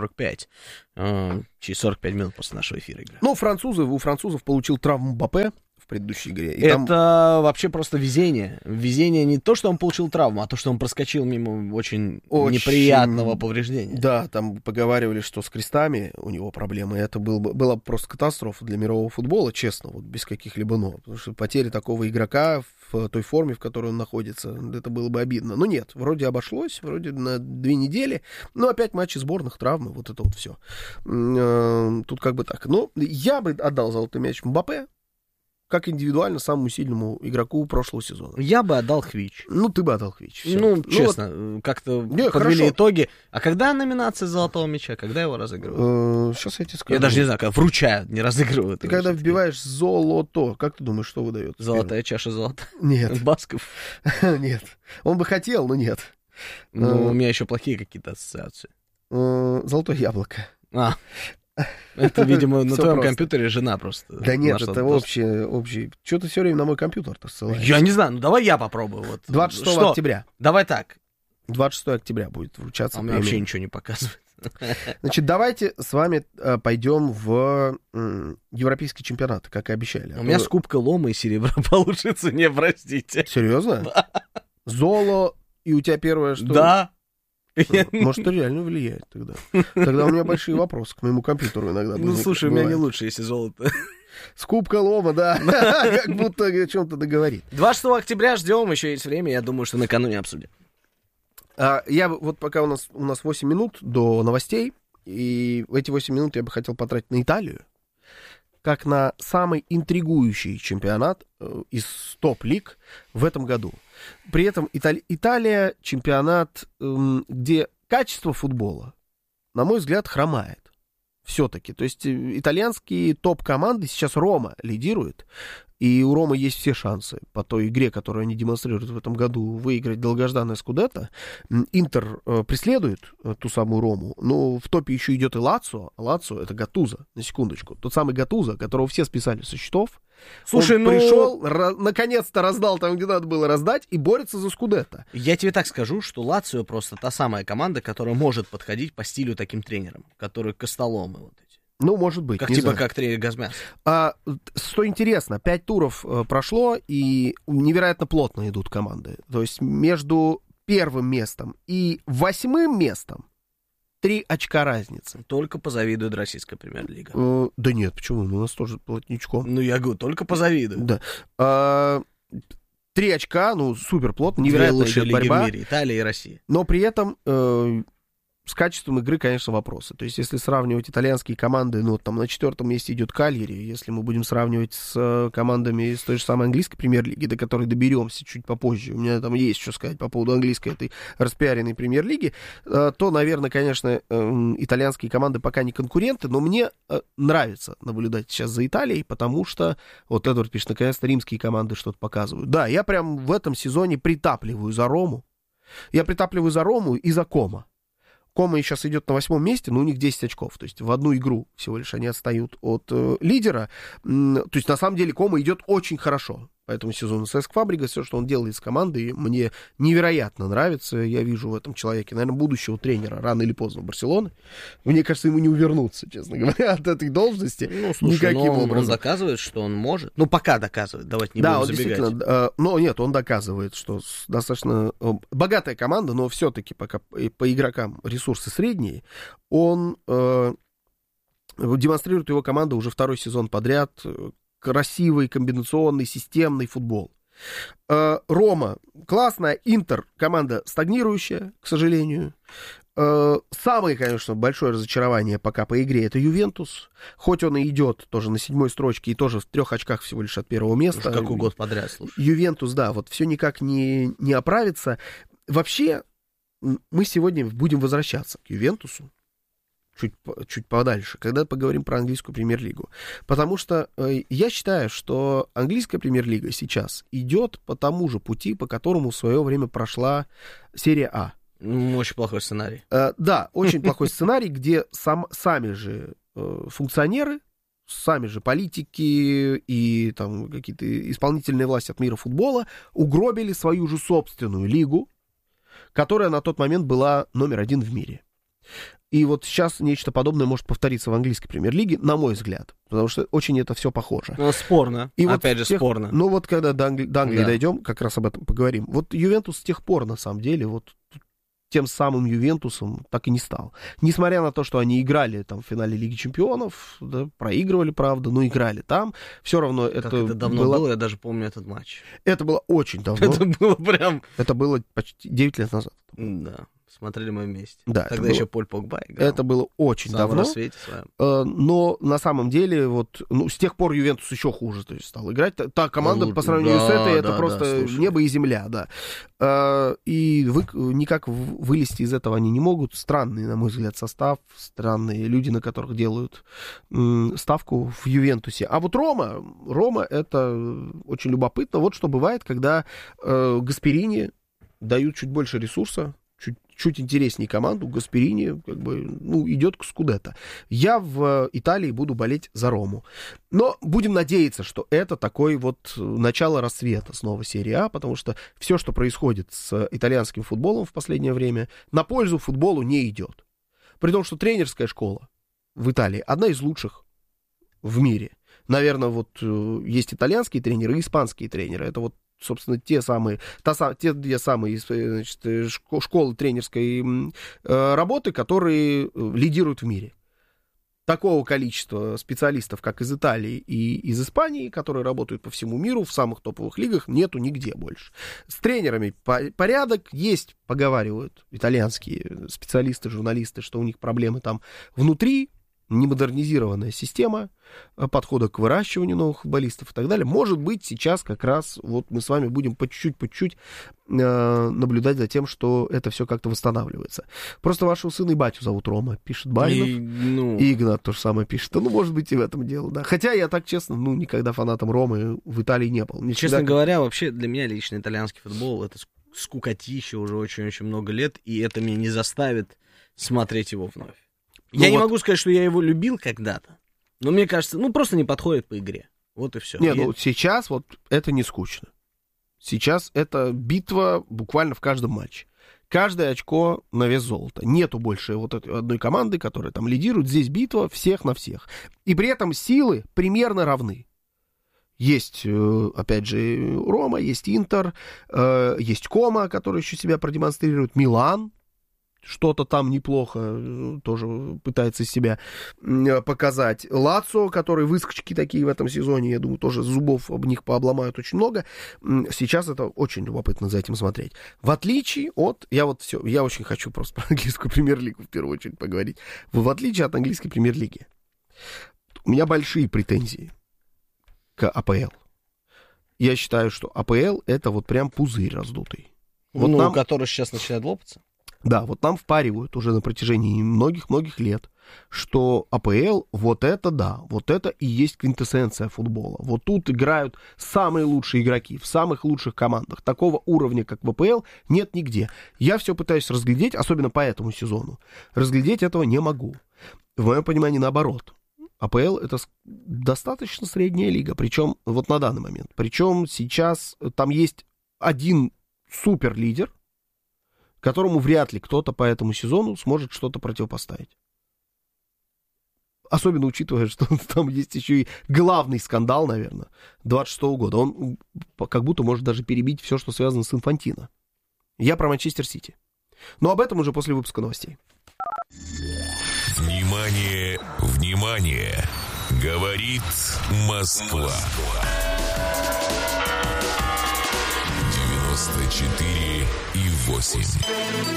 21:45, через 45 минут после нашего эфира игра. Ну, у французов получил травму Мбаппе в предыдущей игре. Это вообще просто везение. Везение не то, что он получил травму, а то, что он проскочил мимо очень неприятного повреждения. Да, там поговаривали, что с крестами у него проблемы. Это была просто катастрофа для мирового футбола, честно, вот без каких-либо «но». Потому что потеря такого игрока в той форме, в которой он находится, это было бы обидно. Но нет, вроде обошлось, вроде на 2 недели. Но опять матчи сборных, травмы, вот это вот все. Тут как бы так. Но я бы отдал золотой мяч Мбаппе, как индивидуально самому сильному игроку прошлого сезона. Я бы отдал Хвич. Ну, ты бы отдал Хвич. Все. Ну, честно, вот, как-то подвели итоги. А когда номинация «Золотого мяча»? Когда его разыгрывают? Сейчас я тебе скажу. Я даже не знаю, когда вручают, не разыгрывают. Ты когда вбиваешь «золото», как ты думаешь, что выдает? Золотая чаша золота? Нет. Басков? Нет. Он бы хотел, но нет. Ну, у меня еще плохие какие-то ассоциации. «Золотое яблоко». Это, видимо, на твоем компьютере жена просто. Да нет, это общий. Что ты все время на мой компьютер-то ссылаешь? Я не знаю, ну давай я попробую. Вот. 26 октября. Давай так. 26 октября будет вручаться. А мне вообще ничего не показывает. Значит, давайте с вами пойдем в европейский чемпионат, как и обещали. У меня с Кубка Лома и серебра по лучшей цене, простите. Серьезно? Золо, и у тебя первое, что... Да. Может, это реально влияет тогда. Тогда у меня большие вопросы к моему компьютеру иногда. Ну, слушай, у меня не лучше, если золото. С Кубка Лома, да. Как будто о чем-то договорит. 26 октября ждем, еще есть время, я думаю, что накануне обсудим. Я вот пока у нас 8 минут до новостей, и эти 8 минут я бы хотел потратить на Италию, как на самый интригующий чемпионат из топ-лиг в этом году. При этом Италия чемпионат, где качество футбола, на мой взгляд, хромает. Все-таки. То есть итальянские топ-команды, сейчас Рома лидирует, и у Ромы есть все шансы по той игре, которую они демонстрируют в этом году, выиграть долгожданное Скудетто. Интер преследует ту самую Рому, но в топе еще идет и Лацио. Лацио — это Гаттузо, на секундочку. Тот самый Гаттузо, которого все списали со счетов. Слушай, он пришел, наконец-то раздал там, где надо было раздать, и борется за Скудетто. Я тебе так скажу, что Лацио просто та самая команда, которая может подходить по стилю таким тренерам, которые Костоломы вот эти. Ну, может быть. Как типа как тренер Газмяс. Что интересно, 5 туров прошло, и невероятно плотно идут команды. То есть между первым местом и 8 местом 3 очка разницы. Только позавидует российская премьер-лига. Да нет, почему? У нас тоже плотничком. Ну, я говорю, только позавидует. Да. 3 очка, ну, супер плотно, невероятная идет борьба. В мире, Италия и Россия. Но при этом с качеством игры, конечно, вопросы. То есть, если сравнивать итальянские команды, ну, там на 4-м месте идет Кальяри, если мы будем сравнивать с командами из той же самой английской премьер-лиги, до которой доберемся чуть попозже, у меня там есть что сказать по поводу английской этой распиаренной премьер-лиги, то, наверное, конечно, итальянские команды пока не конкуренты, но мне нравится наблюдать сейчас за Италией, потому что, вот Эдвард пишет, наконец-то римские команды что-то показывают. Да, я прям в этом сезоне притапливаю за Рому. Я притапливаю за Рому и за Комо. Кома сейчас идет на 8-м месте, но у них 10 очков. То есть в одну игру всего лишь они отстают от лидера. То есть на самом деле Кома идет очень хорошо по этому сезону. ССК Фабригас, все, что он делает с командой, мне невероятно нравится. Я вижу в этом человеке, наверное, будущего тренера рано или поздно в Барселоне. Мне кажется, ему не увернуться, честно говоря, от этой должности. Ну, слушай, никаким образом. Он доказывает, что он может. Ну, пока доказывает, давайте не будем забегать. Да, он действительно, но нет, он доказывает, что достаточно богатая команда, но все-таки пока по игрокам ресурсы средние, он демонстрирует его команда уже 2-й сезон подряд. Красивый, комбинационный, системный футбол. Рома классная, Интер команда стагнирующая, к сожалению. Самое, конечно, большое разочарование пока по игре — это Ювентус. Хоть он и идет тоже на 7-й строчке и тоже в 3 очках всего лишь от первого места. Какой год подряд, слушай. Ювентус, да, вот все никак не оправится. Вообще, мы сегодня будем возвращаться к Ювентусу. чуть подальше, когда поговорим про английскую премьер-лигу. Потому что я считаю, что английская премьер-лига сейчас идет по тому же пути, по которому в свое время прошла серия А. Очень плохой сценарий. Да, очень плохой сценарий, где сами же функционеры, сами же политики и там какие-то исполнительные власти от мира футбола угробили свою же собственную лигу, которая на тот момент была номер 1 в мире. И вот сейчас нечто подобное может повториться в английской премьер-лиге, на мой взгляд, потому что очень это все похоже. Ну, спорно, и опять же спорно. Ну вот когда до Англии дойдем, как раз об этом поговорим. Вот Ювентус с тех пор, на самом деле, вот тем самым Ювентусом так и не стал. Несмотря на то, что они играли там в финале Лиги Чемпионов, да, проигрывали, правда, но играли там, все равно как это давно было, я даже помню этот матч. Это было очень давно. Это было прям... Это было почти 9 лет назад. Да. Смотрели мы вместе. Да, тогда еще Поль Погба играл. Это было очень давно. Но на самом деле, вот, ну, с тех пор Ювентус еще хуже стал играть. Та команда по сравнению с этой, это просто небо и земля, да. И никак вылезти из этого они не могут. Странный, на мой взгляд, состав, странные люди, на которых делают ставку в Ювентусе. А вот Рома это очень любопытно. Вот что бывает, когда Гасперини дают чуть больше ресурса, чуть интереснее команду, Гасперини как бы, ну, идет к Скудетто. Я в Италии буду болеть за Рому. Но будем надеяться, что это такой вот начало рассвета снова серии А, потому что все, что происходит с итальянским футболом в последнее время, на пользу футболу не идет. При том, что тренерская школа в Италии одна из лучших в мире. Наверное, вот есть итальянские тренеры и испанские тренеры. Это вот, собственно, те две самые, значит, школы тренерской работы, которые лидируют в мире. Такого количества специалистов, как из Италии и из Испании, которые работают по всему миру в самых топовых лигах, нету нигде больше. С тренерами порядок есть, поговаривают итальянские специалисты, журналисты, что у них проблемы там внутри, немодернизированная система подхода к выращиванию новых футболистов и так далее. Может быть, сейчас как раз вот мы с вами будем по чуть-чуть наблюдать за тем, что это все как-то восстанавливается. Просто вашего сына и батю зовут Рома, пишет Баринов. И Игнат то же самое пишет. Ну, может быть, и в этом дело, да. Хотя я так честно, никогда фанатом Ромы в Италии не был. Честно говоря, вообще для меня лично итальянский футбол — это скукотища уже очень-очень много лет, и это меня не заставит смотреть его вновь. Я не могу сказать, что я его любил когда-то, но мне кажется, просто не подходит по игре. Вот и все. Сейчас вот это не скучно. Сейчас это битва буквально в каждом матче. Каждое очко на вес золота. Нету больше вот этой одной команды, которая там лидирует. Здесь битва всех на всех. И при этом силы примерно равны. Есть, опять же, Рома, есть Интер, есть Кома, который еще себя продемонстрирует, Милан. Что-то там неплохо тоже пытается себя показать. Лацио, которые выскочки такие в этом сезоне, я думаю, тоже зубов об них пообломают очень много. Сейчас это очень любопытно за этим смотреть. В отличие от... Я очень хочу просто про английскую премьер-лигу в первую очередь поговорить. В отличие от английской премьер-лиги, у меня большие претензии к АПЛ. Я считаю, что АПЛ это вот прям пузырь раздутый. Вот который сейчас начинает лопаться? Да, вот нам впаривают уже на протяжении многих-многих лет, что АПЛ вот это и есть квинтэссенция футбола. Вот тут играют самые лучшие игроки в самых лучших командах. Такого уровня, как в АПЛ, нет нигде. Я все пытаюсь разглядеть, особенно по этому сезону. Разглядеть этого не могу. В моем понимании наоборот. АПЛ это достаточно средняя лига, причем вот на данный момент. Причем сейчас там есть один суперлидер, которому вряд ли кто-то по этому сезону сможет что-то противопоставить. Особенно учитывая, что там есть еще и главный скандал, наверное, 26-го года. Он как будто может даже перебить все, что связано с Инфантино. Я про Манчестер Сити. Но об этом уже после выпуска новостей. Внимание, внимание! Говорит Москва. 94,8.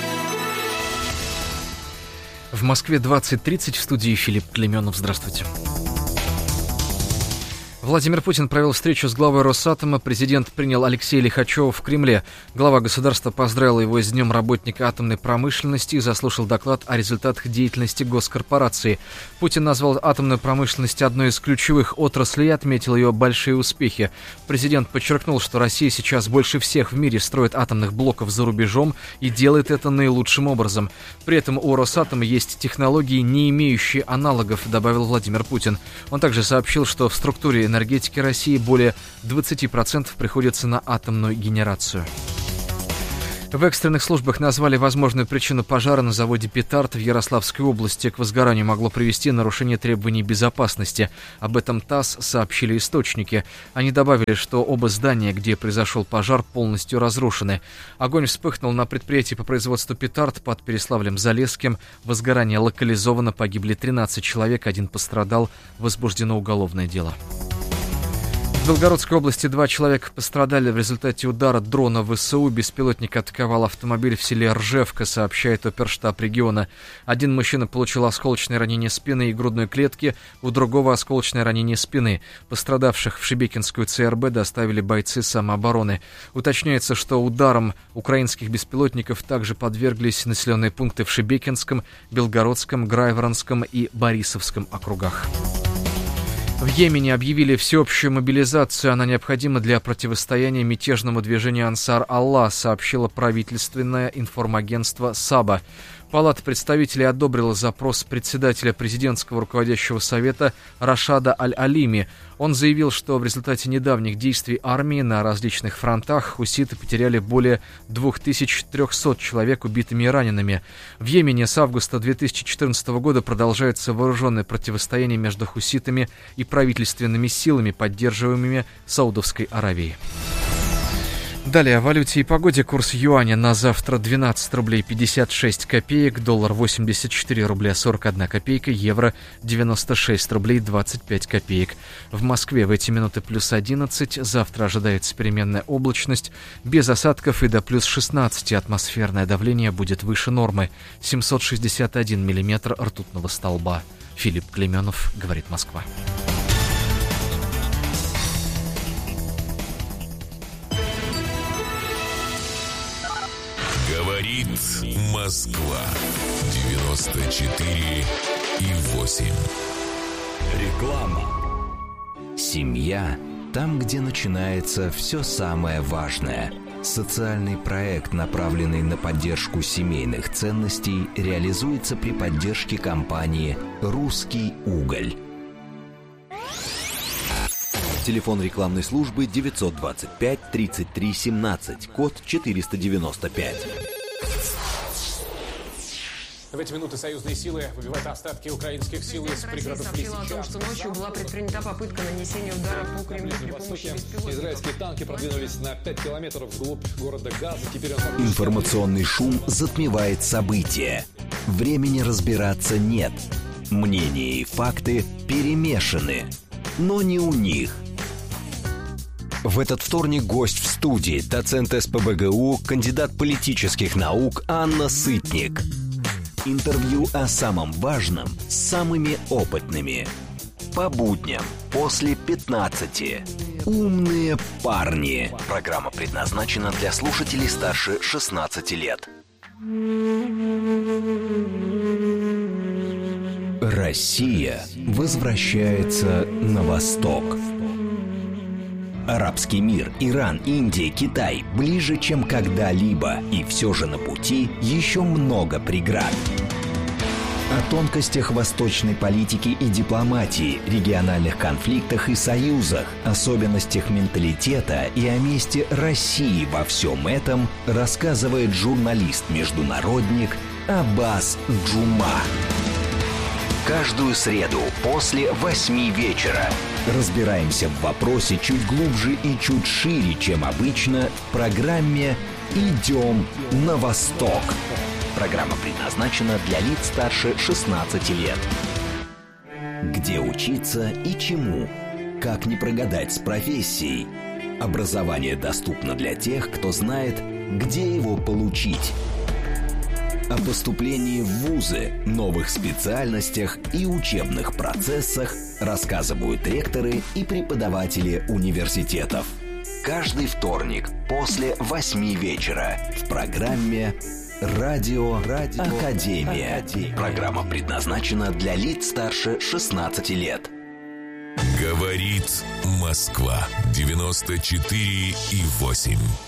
В Москве 20:30, в студии Филипп Клеменов. Здравствуйте. Владимир Путин провел встречу с главой Росатома. Президент принял Алексея Лихачева в Кремле. Глава государства поздравил его с Днем работника атомной промышленности и заслушал доклад о результатах деятельности госкорпорации. Путин назвал атомную промышленность одной из ключевых отраслей и отметил ее большие успехи. Президент подчеркнул, что Россия сейчас больше всех в мире строит атомных блоков за рубежом и делает это наилучшим образом. При этом у Росатома есть технологии, не имеющие аналогов, добавил Владимир Путин. Он также сообщил, что в структуре энергетики России более 20% приходится на атомную генерацию. В экстренных службах назвали возможную причину пожара на заводе «Петард» в Ярославской области. К возгоранию могло привести нарушение требований безопасности. Об этом ТАСС сообщили источники. Они добавили, что оба здания, где произошел пожар, полностью разрушены. Огонь вспыхнул на предприятии по производству «Петард» под Переславлем-Залесским. Возгорание локализовано, погибли 13 человек, 1 пострадал, возбуждено уголовное дело. В Белгородской области 2 человека пострадали в результате удара дрона ВСУ. Беспилотник атаковал автомобиль в селе Ржевка, сообщает оперштаб региона. Один мужчина получил осколочное ранение спины и грудной клетки, у другого осколочное ранение спины. Пострадавших в Шебекинскую ЦРБ доставили бойцы самообороны. Уточняется, что ударом украинских беспилотников также подверглись населенные пункты в Шебекинском, Белгородском, Грайворонском и Борисовском округах. В Йемене объявили всеобщую мобилизацию. Она необходима для противостояния мятежному движению «Ансар Аллах», сообщило правительственное информагентство САБА. Палата представителей одобрила запрос председателя президентского руководящего совета Рашада Аль-Алими. Он заявил, что в результате недавних действий армии на различных фронтах хуситы потеряли более 2300 человек убитыми и ранеными. В Йемене с августа 2014 года продолжается вооруженное противостояние между хуситами и правительственными силами, поддерживаемыми Саудовской Аравией. Далее о валюте и погоде. Курс юаня на завтра 12 рублей 56 копеек, доллар 84 рубля 41 копейка, евро 96 рублей 25 копеек. В Москве в эти минуты плюс 11, завтра ожидается переменная облачность, без осадков и до плюс 16, атмосферное давление будет выше нормы, 761 миллиметр ртутного столба. Филипп Клеменов, говорит Москва. Говорит Москва. 94,8. Реклама. Семья там, где начинается все самое важное. Социальный проект, направленный на поддержку семейных ценностей, реализуется при поддержке компании «Русский уголь». Телефон рекламной службы 925 33 17, код 495. В эти минуты союзные силы выбивают остатки украинских сил из пригородов Лисичанска. Сообщила о том, что ночью была предпринята попытка нанесения удара по Кремлю при помощи беспилотников. Израильские танки продвинулись на 5 километров вглубь города Газа. Теперь Информационный шум затмевает события. Времени разбираться нет. Мнения и факты перемешаны. Но не у них. В этот вторник гость в студии, доцент СПбГУ, кандидат политических наук Анна Сытник. Интервью о самом важном с самыми опытными. По будням после 15. Умные парни. Программа предназначена для слушателей старше 16 лет. Россия возвращается на восток. Арабский мир, Иран, Индия, Китай ближе, чем когда-либо. И все же на пути еще много преград. О тонкостях восточной политики и дипломатии, региональных конфликтах и союзах, особенностях менталитета и о месте России во всем этом рассказывает журналист-международник Аббас Джума. Каждую среду после 8 вечера разбираемся в вопросе чуть глубже и чуть шире, чем обычно, в программе «Идем на восток». Программа предназначена для лиц старше 16 лет. Где учиться и чему? Как не прогадать с профессией? Образование доступно для тех, кто знает, где его получить. О поступлении в вузы, новых специальностях и учебных процессах рассказывают ректоры и преподаватели университетов. Каждый вторник после 8 вечера в программе «Радио Академия». Программа предназначена для лиц старше 16 лет. Говорит Москва 94,8.